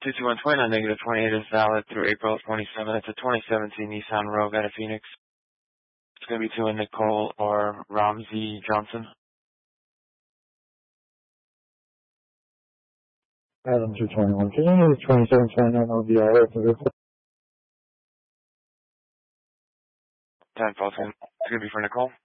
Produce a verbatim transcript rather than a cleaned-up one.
two two one twenty-nine, negative twenty-eight is valid through April twenty-seventh. It's a twenty seventeen Nissan Rogue out of Phoenix. It's going to be to a Nicole or Ramsey Johnson. Item two twenty-one, twenty-seven twenty-nine L V R for vehicle. ten fourteen. It's going to be for Nicole.